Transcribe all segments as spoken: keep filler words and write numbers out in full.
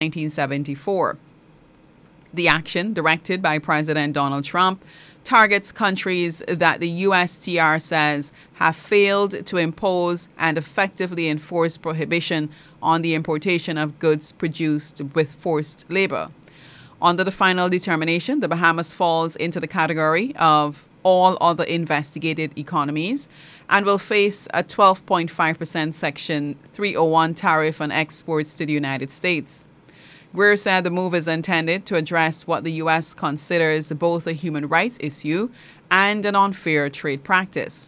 nineteen seventy-four. The action, directed by President Donald Trump, targets countries that the U S T R says have failed to impose and effectively enforce prohibition on the importation of goods produced with forced labor. Under the final determination, the Bahamas falls into the category of all other investigated economies and will face a twelve point five percent Section three oh one tariff on exports to the United States. Greer said the move is intended to address what the U S considers both a human rights issue and an unfair trade practice.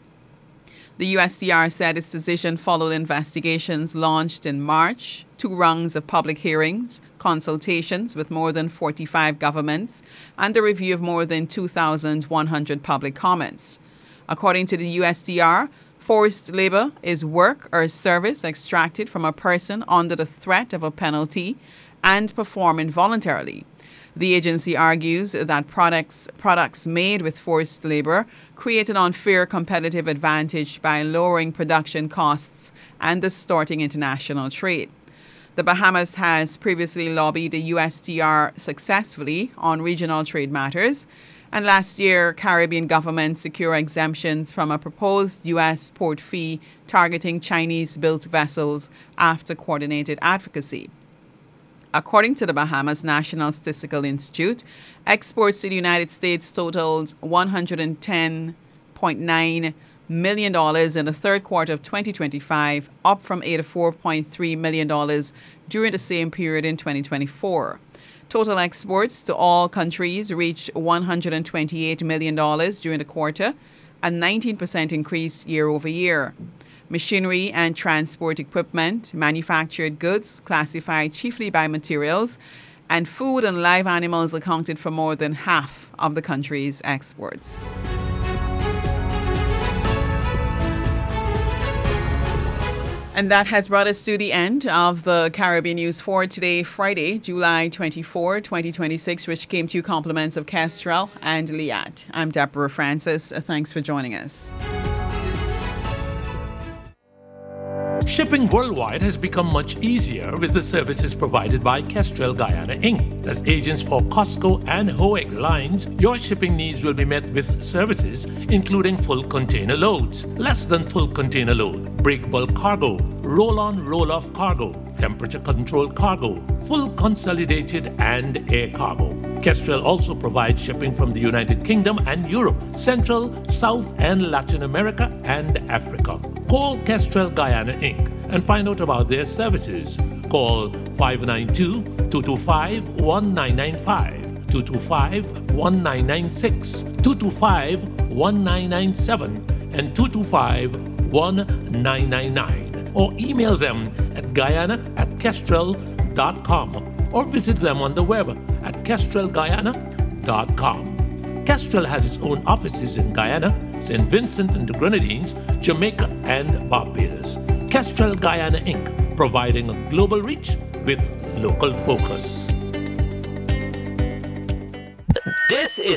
The U S T R said its decision followed investigations launched in March, two rounds of public hearings, consultations with more than forty-five governments, and the review of more than two thousand one hundred public comments. According to the U S T R, forced labor is work or service extracted from a person under the threat of a penalty and performed involuntarily. The agency argues that products products made with forced labor create an unfair competitive advantage by lowering production costs and distorting international trade. The Bahamas has previously lobbied the U S T R successfully on regional trade matters, and last year, Caribbean governments secured exemptions from a proposed U S port fee targeting Chinese-built vessels after coordinated advocacy. According to the Bahamas National Statistical Institute, exports to the United States totaled one hundred ten point nine million dollars in the third quarter of twenty twenty-five, up from eighty-four point three million dollars during the same period in twenty twenty-four. Total exports to all countries reached one hundred twenty-eight million dollars during the quarter, a nineteen percent increase year over year. Machinery and transport equipment, manufactured goods classified chiefly by materials, and food and live animals accounted for more than half of the country's exports. And that has brought us to the end of the Caribbean News for today, Friday, July twenty-fourth, twenty twenty-six, which came to you compliments of Kestrel and Liat. I'm Deborah Francis. Thanks for joining us. Shipping worldwide has become much easier with the services provided by Kestrel Guyana Incorporated. As agents for Costco and Hoeg lines, your shipping needs will be met with services including full container loads, less than full container load, break bulk cargo, roll-on roll-off cargo, temperature-controlled cargo, full consolidated and air cargo. Kestrel also provides shipping from the United Kingdom and Europe, Central, South and Latin America and Africa. Call Kestrel Guyana Incorporated and find out about their services. Call five nine two, two two five, one nine nine five, two two five, one nine nine six, two two five, one nine nine seven, and two two five, one nine nine nine, or email them at guyana at kestrel dot com or visit them on the web at kestrel guyana dot com. Kestrel has its own offices in Guyana, Saint Vincent and the Grenadines, Jamaica, and Barbados. Kestrel Guyana Incorporated, providing a global reach with local focus. This is